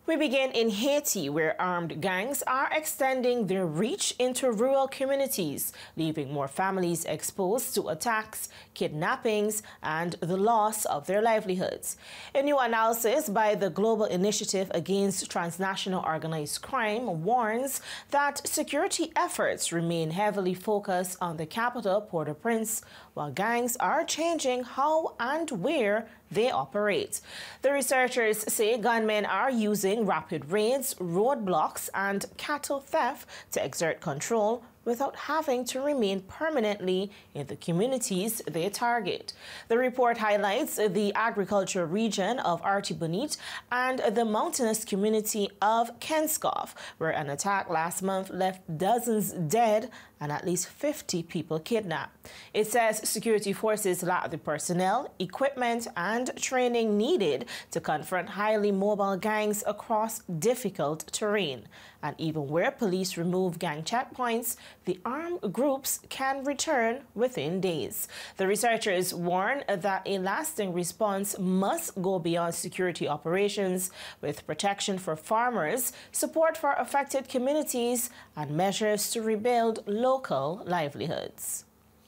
We begin in Haiti, where armed gangs are extending their reach into rural communities, leaving more families exposed to attacks, kidnappings, and the loss of their livelihoods. A new analysis by the Global Initiative Against Transnational Organized Crime warns that security efforts remain heavily focused on the capital, Port-au-Prince, while gangs are changing how and where they operate. The researchers say gunmen are using rapid raids, roadblocks, and cattle theft to exert control without having to remain permanently in the communities they target. The report highlights the agricultural region of Artibonite and the mountainous community of Kenskoff, where an attack last month left dozens dead and at least 50 people kidnapped. It says security forces lack the personnel, equipment, and training needed to confront highly mobile gangs across difficult terrain. And even where police remove gang checkpoints, the armed groups can return within days. The researchers warn that a lasting response must go beyond security operations, with protection for farmers, support for affected communities, and measures to rebuild local livelihoods.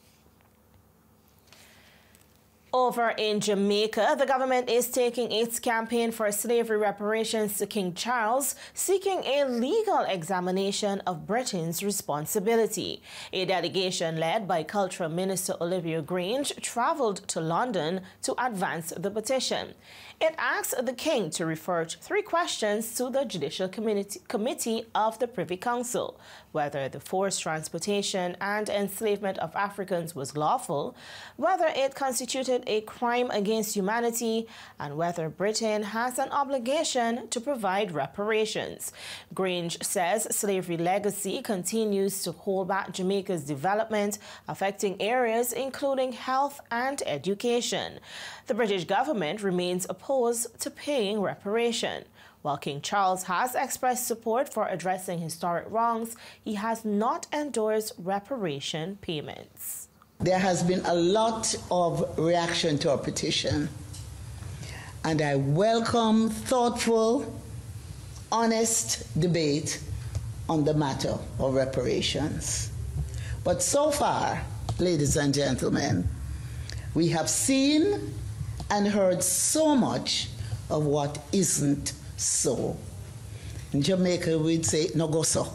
Over in Jamaica, the government is taking its campaign for slavery reparations to King Charles, seeking a legal examination of Britain's responsibility. A delegation led by Cultural Minister Olivia Grange traveled to London to advance the petition. It asks the King to refer 3 questions to the Judicial Committee of the Privy Council: whether the forced transportation and enslavement of Africans was lawful, whether it constituted a crime against humanity, and whether Britain has an obligation to provide reparations. Grange says slavery legacy continues to hold back Jamaica's development, affecting areas including health and education. The British government remains opposed to paying reparation. While King Charles has expressed support for addressing historic wrongs, he has not endorsed reparation payments. There has been a lot of reaction to our petition, and I welcome thoughtful, honest debate on the matter of reparations. But so far, ladies and gentlemen, we have seen and heard so much of what isn't so. In Jamaica, we'd say, no go so.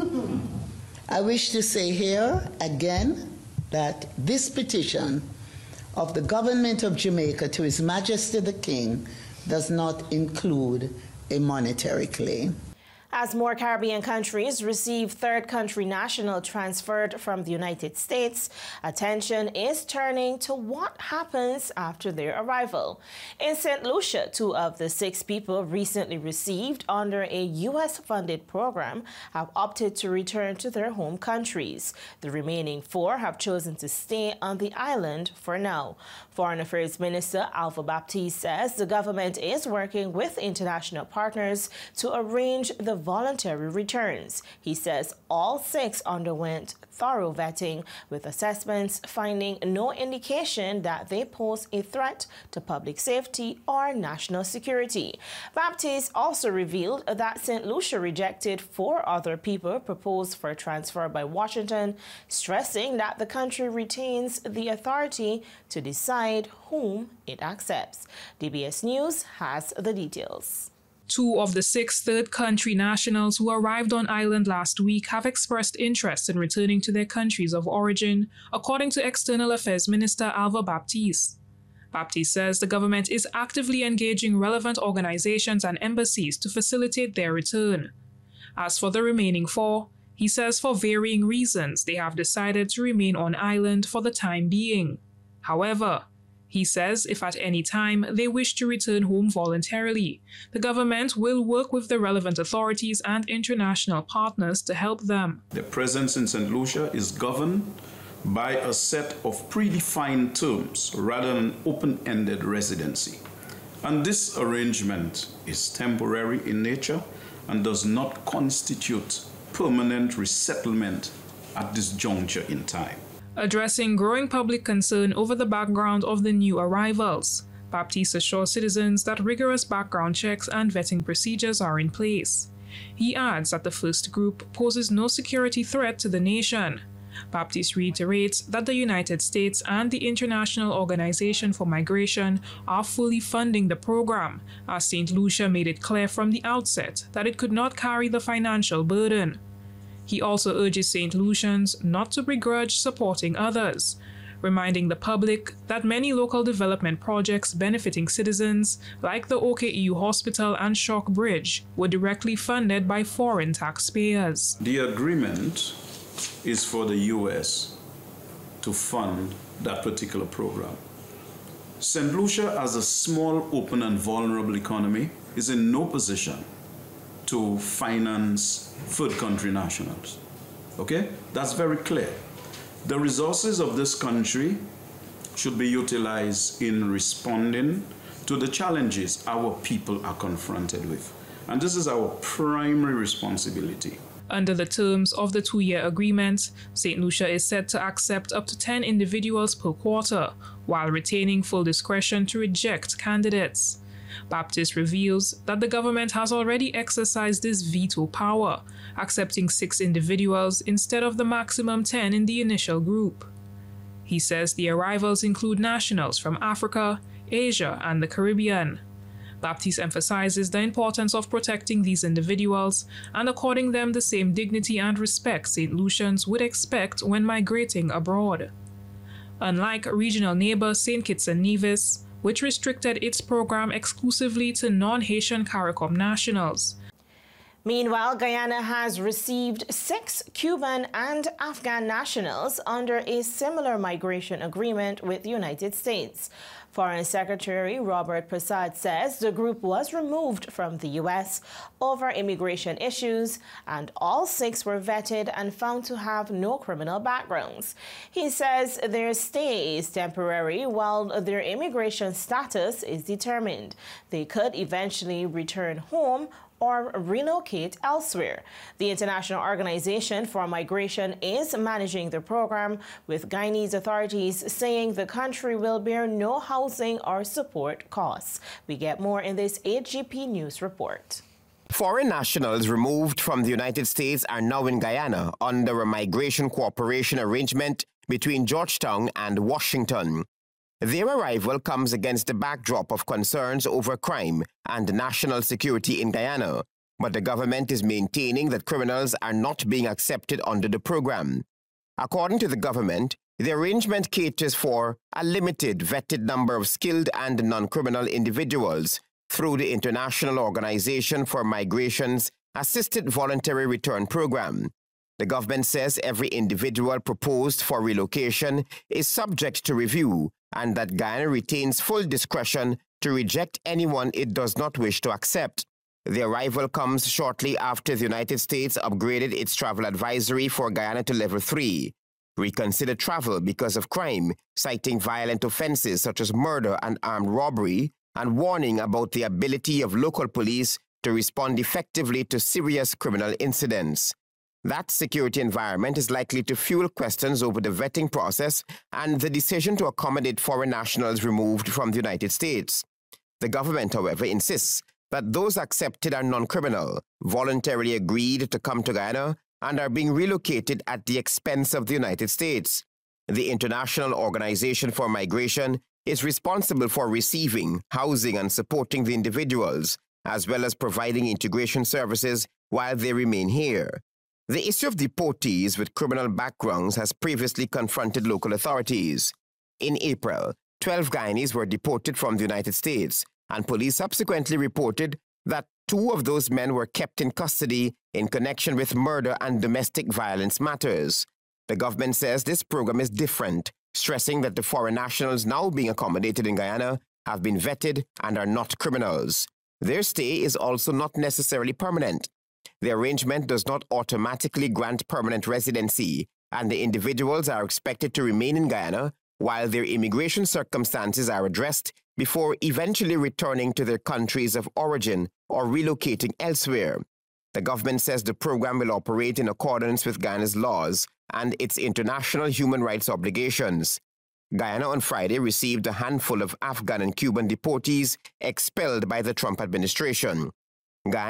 I wish to say here again that this petition of the government of Jamaica to His Majesty the King does not include a monetary claim. As more Caribbean countries receive third country nationals transferred from the United States, attention is turning to what happens after their arrival. In St. Lucia, 2 of the 6 people recently received under a U.S.-funded program have opted to return to their home countries. The remaining 4 have chosen to stay on the island for now. Foreign Affairs Minister Alva Baptiste says the government is working with international partners to arrange the voluntary returns. He says all 6 underwent thorough vetting, with assessments finding no indication that they pose a threat to public safety or national security. Baptiste also revealed that St. Lucia rejected 4 other people proposed for transfer by Washington, stressing that the country retains the authority to decide whom it accepts. DBS News has the details. 2 of the 6 third country nationals who arrived on island last week have expressed interest in returning to their countries of origin, according to External Affairs Minister Alva Baptiste. Baptiste says the government is actively engaging relevant organizations and embassies to facilitate their return. As for the remaining 4, he says for varying reasons they have decided to remain on island for the time being. However, he says if at any time they wish to return home voluntarily, the government will work with the relevant authorities and international partners to help them. The presence in St. Lucia is governed by a set of predefined terms rather than open-ended residency. And this arrangement is temporary in nature and does not constitute permanent resettlement at this juncture in time. Addressing growing public concern over the background of the new arrivals, Baptiste assures citizens that rigorous background checks and vetting procedures are in place. He adds that the first group poses no security threat to the nation. Baptiste reiterates that the United States and the International Organization for Migration are fully funding the program, as St. Lucia made it clear from the outset that it could not carry the financial burden. He also urges St. Lucians not to begrudge supporting others, reminding the public that many local development projects benefiting citizens, like the OKEU Hospital and Shock Bridge, were directly funded by foreign taxpayers. The agreement is for the U.S. to fund that particular program. St. Lucia, as a small, open, and vulnerable economy, is in no position to finance third country nationals. Okay? That's very clear. The resources of this country should be utilized in responding to the challenges our people are confronted with. And this is our primary responsibility. Under the terms of the 2-year agreement, St. Lucia is set to accept up to 10 individuals per quarter, while retaining full discretion to reject candidates. Baptiste reveals that the government has already exercised this veto power, accepting 6 individuals instead of the maximum 10 in the initial group. He says the arrivals include nationals from Africa, Asia, and the Caribbean. Baptiste emphasizes the importance of protecting these individuals and according them the same dignity and respect St. Lucians would expect when migrating abroad. Unlike regional neighbor St. Kitts and Nevis, which restricted its program exclusively to non-Haitian CARICOM nationals. Meanwhile, Guyana has received 6 Cuban and Afghan nationals under a similar migration agreement with the United States. Foreign Secretary Robert Prasad says the group was removed from the U.S. over immigration issues, and all 6 were vetted and found to have no criminal backgrounds. He says their stay is temporary while their immigration status is determined. They could eventually return home or relocate elsewhere. The International Organization for Migration is managing the program, with Guyanese authorities saying the country will bear no housing or support costs. We get more in this 8GP News report. Foreign nationals removed from the United States are now in Guyana under a migration cooperation arrangement between Georgetown and Washington. Their arrival comes against the backdrop of concerns over crime and national security in Guyana, but the government is maintaining that criminals are not being accepted under the program. According to the government, the arrangement caters for a limited vetted number of skilled and non-criminal individuals through the International Organization for Migration's Assisted Voluntary Return Program. The government says every individual proposed for relocation is subject to review and that Guyana retains full discretion to reject anyone it does not wish to accept. The arrival comes shortly after the United States upgraded its travel advisory for Guyana to Level 3. Reconsider travel because of crime, citing violent offenses such as murder and armed robbery, and warning about the ability of local police to respond effectively to serious criminal incidents. That security environment is likely to fuel questions over the vetting process and the decision to accommodate foreign nationals removed from the United States. The government, however, insists that those accepted are non-criminal, voluntarily agreed to come to Guyana, and are being relocated at the expense of the United States. The International Organization for Migration is responsible for receiving, housing, and supporting the individuals, as well as providing integration services while they remain here. The issue of deportees with criminal backgrounds has previously confronted local authorities. In April, 12 Guyanese were deported from the United States, and police subsequently reported that 2 of those men were kept in custody in connection with murder and domestic violence matters. The government says this program is different, stressing that the foreign nationals now being accommodated in Guyana have been vetted and are not criminals. Their stay is also not necessarily permanent. The arrangement does not automatically grant permanent residency, and the individuals are expected to remain in Guyana while their immigration circumstances are addressed before eventually returning to their countries of origin or relocating elsewhere. The government says the program will operate in accordance with Guyana's laws and its international human rights obligations. Guyana on Friday received a handful of Afghan and Cuban deportees expelled by the Trump administration.